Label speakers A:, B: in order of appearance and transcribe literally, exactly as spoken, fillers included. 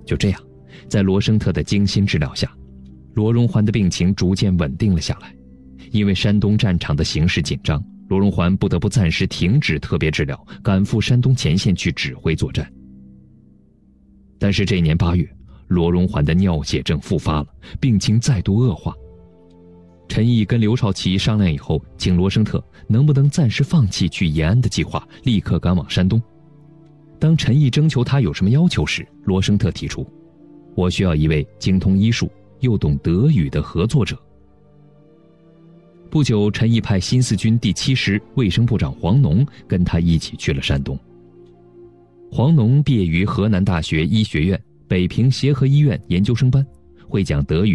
A: 就这样，在罗生特的精心治疗下，罗荣桓的病情逐渐稳定了下来。因为山东战场的形势紧张，罗荣桓不得不暂时停止特别治疗，赶赴山东前线去指挥作战。但是这年八月，罗荣桓的尿血症复发了，病情再度恶化。陈毅跟刘少奇商量以后，请罗生特能不能暂时放弃去延安的计划，立刻赶往山东。当陈毅征求他有什么要求时，罗生特提出，我需要一位精通医术又懂德语的合作者。不久，陈毅派新四军第七师卫生部长黄农跟他一起去了山东。黄农毕业于河南大学医学院北平协和医院研究生班，会讲德语